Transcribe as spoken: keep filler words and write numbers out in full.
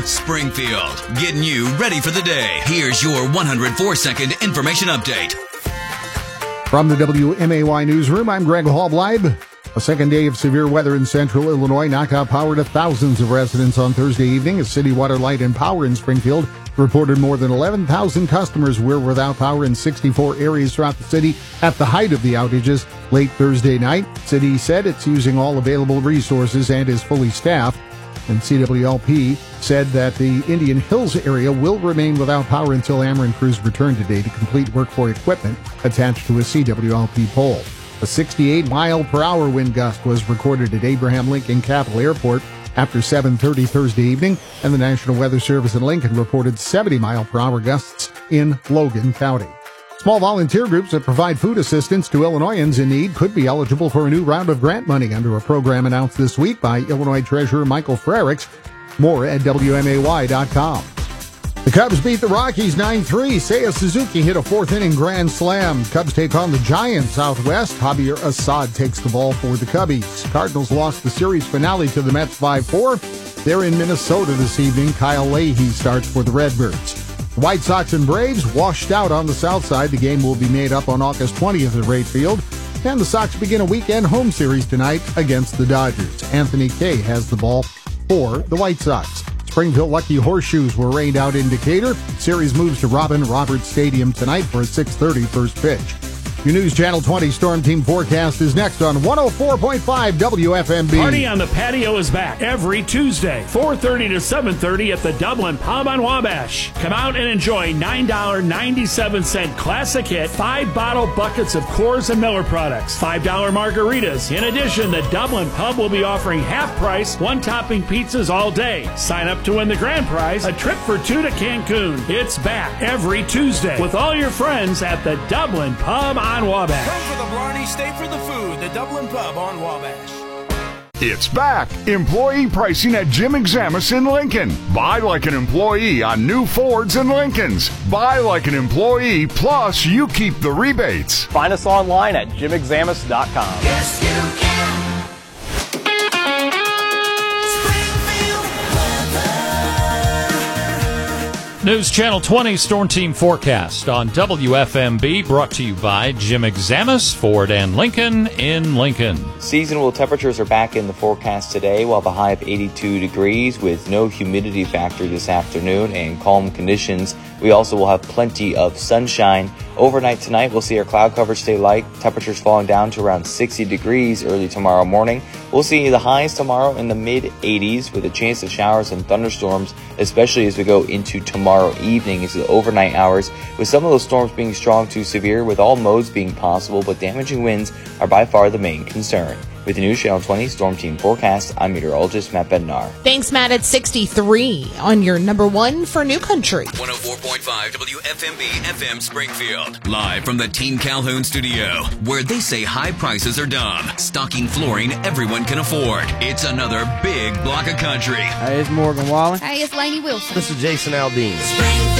Springfield, getting you ready for the day. Here's your one hundred four second information update. From the W M A Y Newsroom, I'm Greg Hallbleib. A second day of severe weather in central Illinois knocked out power to thousands of residents on Thursday evening as City Water, Light, and Power in Springfield reported more than eleven thousand customers were without power in sixty-four areas throughout the city at the height of the outages late Thursday night. City said it's using all available resources and is fully staffed. And C W L P said that the Indian Hills area will remain without power until Ameren crews return today to complete work for equipment attached to a C W L P pole. A sixty-eight mile per hour wind gust was recorded at Abraham Lincoln Capital Airport after seven thirty Thursday evening, and the National Weather Service in Lincoln reported seventy mile per hour gusts in Logan County. Small volunteer groups that provide food assistance to Illinoisans in need could be eligible for a new round of grant money under a program announced this week by Illinois Treasurer Michael Frerichs. More at W M A Y dot com. The Cubs beat the Rockies nine three. Seiya Suzuki hit a fourth-inning grand slam. Cubs take on the Giants out west. Javier Assad takes the ball for the Cubbies. Cardinals lost the series finale to the Mets five four. They're in Minnesota this evening. Kyle Leahy starts for the Redbirds. The White Sox and Braves washed out on the south side. The game will be made up on August twentieth at Wright Field. And the Sox begin a weekend home series tonight against the Dodgers. Anthony Kay has the ball for the White Sox. Springfield Lucky Horseshoes were rained out in Decatur. Series moves to Robin Roberts Stadium tonight for a six thirty first pitch. Your News Channel twenty Storm Team forecast is next on one oh four point five W F M B. Party on the Patio is back every Tuesday, four thirty to seven thirty at the Dublin Pub on Wabash. Come out and enjoy nine dollars and ninety-seven cents classic hit, five bottle buckets of Coors and Miller products, five dollar margaritas. In addition, the Dublin Pub will be offering half-price, one-topping pizzas all day. Sign up to win the grand prize, a trip for two to Cancun. It's back every Tuesday with all your friends at the Dublin Pub on On Wabash. Come for the Blarney, stay for the food. The Dublin Pub on Wabash. It's back. Employee pricing at Jim Examus in Lincoln. Buy like an employee on new Fords and Lincolns. Buy like an employee, plus you keep the rebates. Find us online at jim examus dot com. Yes, you can. News Channel twenty Storm Team Forecast on W F M B, brought to you by Jim Examus, Ford and Lincoln in Lincoln. Seasonal temperatures are back in the forecast today, while the high of eighty-two degrees with no humidity factor this afternoon and calm conditions. We also will have plenty of sunshine. Overnight tonight, we'll see our cloud coverage stay light, temperatures falling down to around sixty degrees early tomorrow morning. We'll see the highs tomorrow in the mid eighties with a chance of showers and thunderstorms, especially as we go into tomorrow evening into the overnight hours, with some of those storms being strong to severe, with all modes being possible, but damaging winds are by far the main concern. With the News Channel twenty Storm Team Forecast, I'm meteorologist Matt Bednar. Thanks, Matt. At sixty-three on your number one for New Country. one oh four point five W F M B F M Springfield. Live from the Team Calhoun studio, where they say high prices are dumb. Stocking flooring everyone can afford. It's another big block of country. Hey, it's Morgan Wallen. Hey, it's Lainey Wilson. This is Jason Aldean. Springfield.